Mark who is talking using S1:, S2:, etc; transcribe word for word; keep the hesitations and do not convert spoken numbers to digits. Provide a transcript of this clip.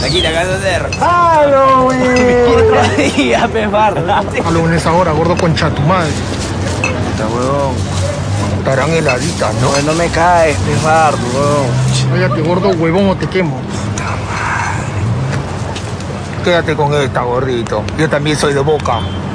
S1: Aquí la acabo de hacer.
S2: ¡Halloween!
S1: Otro día, pefardo.
S2: Halloween es ahora, gordo, concha tu madre.
S1: Puta, huevón.
S2: Estarán heladitas, ¿no?
S1: No, no me caes, pefardo, huevón.
S2: Cállate, gordo, huevón, o te quemo. Quédate con esta, gordito. Yo también soy de Boca.